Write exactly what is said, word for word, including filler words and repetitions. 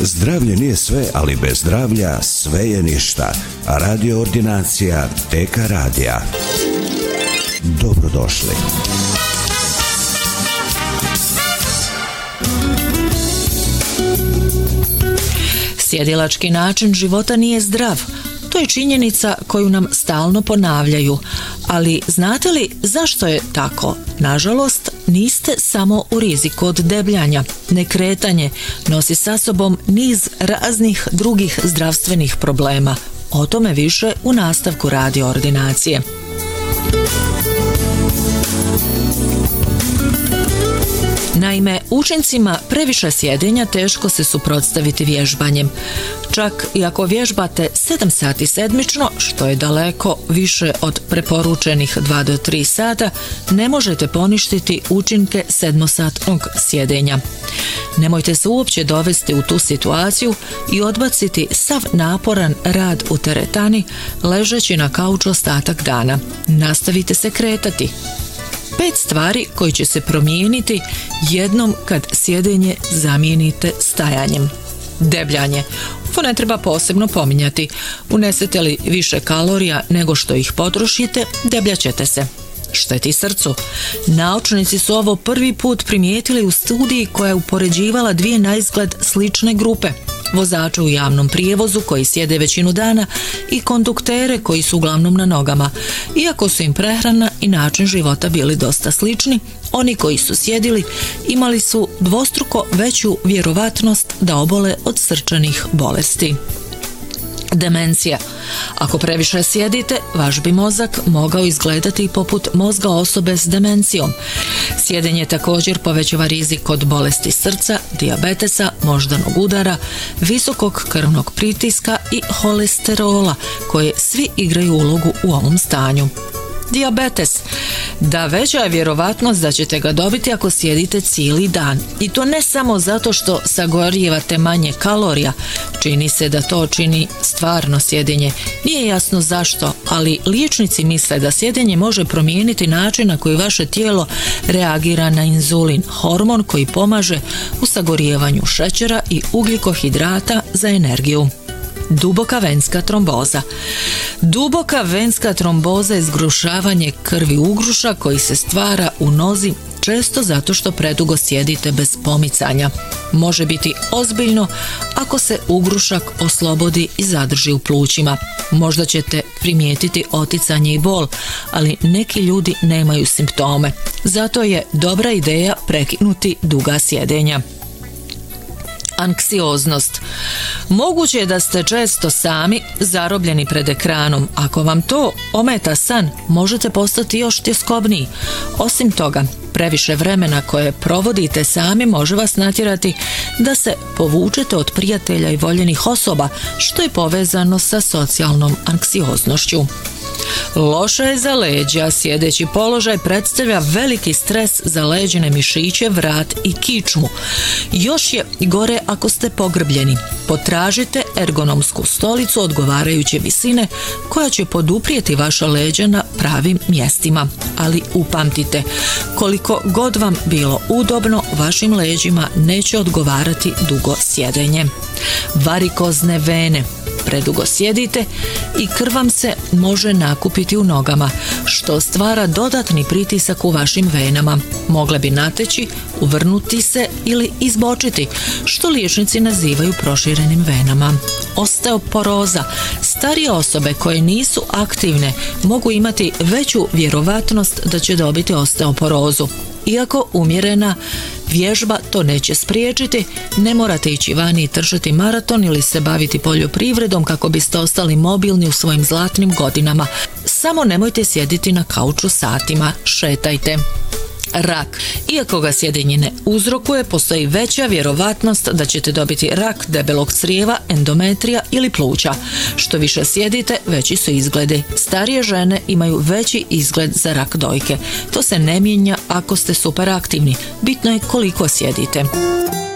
Zdravlje nije sve, ali bez zdravlja sve je ništa. Radio ordinacija T K radija. Dobrodošli. Sjedilački način života nije zdrav. To je činjenica koju nam stalno ponavljaju. Ali znate li zašto je tako? Nažalost, niste samo u riziku od debljanja. Nekretanje nosi sa sobom niz raznih drugih zdravstvenih problema. O tome više u nastavku radio ordinacije. Naime, učincima previše sjedenja teško se suprotstaviti vježbanjem. Čak i ako vježbate sedam sati sedmično, što je daleko više od preporučenih dva do tri sata, ne možete poništiti učinke sedmosatnog sjedenja. Nemojte se uopće dovesti u tu situaciju i odbaciti sav naporan rad u teretani, ležeći na kauču ostatak dana. Nastavite se kretati. Pet stvari koji će se promijeniti jednom kad sjedenje zamijenite stajanjem. Debljanje. Ovo ne treba posebno pominjati. Unesete li više kalorija nego što ih potrošite, debljaćete se. Šteti srcu. Naučnici su ovo prvi put primijetili u studiji koja je upoređivala dvije naizgled slične grupe. Vozače u javnom prijevozu koji sjede većinu dana i konduktere koji su uglavnom na nogama. Iako su im prehrana i način života bili dosta slični, oni koji su sjedili imali su dvostruko veću vjerovatnost da obole od srčanih bolesti. Demencija. Ako previše sjedite, vaš bi mozak mogao izgledati poput mozga osobe s demencijom. Sjedenje također povećava rizik od bolesti srca, dijabetesa, moždanog udara, visokog krvnog pritiska i holesterola, koje svi igraju ulogu u ovom stanju. Dijabetes. Da, veća je vjerovatnost da ćete ga dobiti ako sjedite cijeli dan. I to ne samo zato što sagorijevate manje kalorija. Čini se da to čini stvarno sjedenje. Nije jasno zašto, ali liječnici misle da sjedenje može promijeniti način na koji vaše tijelo reagira na inzulin, hormon koji pomaže u sagorijevanju šećera i ugljikohidrata za energiju. Duboka venska tromboza. Duboka venska tromboza je zgrušavanje krvi ugruša koji se stvara u nozi često zato što predugo sjedite bez pomicanja. Može biti ozbiljno ako se ugrušak oslobodi i zadrži u plućima. Možda ćete primijetiti oticanje i bol, ali neki ljudi nemaju simptome. Zato je dobra ideja prekinuti duga sjedenja. Anksioznost. Moguće je da ste često sami zarobljeni pred ekranom. Ako vam to ometa san, možete postati još tjeskobniji. Osim toga, previše vremena koje provodite sami može vas natjerati da se povučete od prijatelja i voljenih osoba, što je povezano sa socijalnom anksioznošću. Loše je za leđa. Sjedeći položaj predstavlja veliki stres za leđine mišiće, vrat i kičmu. Još je gore ako ste pogrbljeni. Potražite ergonomsku stolicu odgovarajuće visine koja će poduprijeti vaša leđa na pravim mjestima. Ali upamtite, koliko god vam bilo udobno, vašim leđima neće odgovarati dugo sjedenje. Varikozne vene. Predugo sjedite i krv vam se može nakupiti u nogama, što stvara dodatni pritisak u vašim venama. Mogle bi nateći, uvrnuti se ili izbočiti, što liječnici nazivaju proširenim venama. Osteoporoza. Starije osobe koje nisu aktivne mogu imati veću vjerovatnost da će dobiti osteoporozu. Iako umjerena vježba to neće spriječiti, ne morate ići vani i trčati maraton ili se baviti poljoprivredom kako biste ostali mobilni u svojim zlatnim godinama. Samo nemojte sjediti na kauču satima, šetajte. Rak. Iako ga sjedenje ne uzrokuje, postoji veća vjerovatnost da ćete dobiti rak debelog crijeva, endometrija ili pluća. Što više sjedite, veći su izgledi. Starije žene imaju veći izgled za rak dojke. To se ne mijenja ako ste super aktivni. Bitno je koliko sjedite.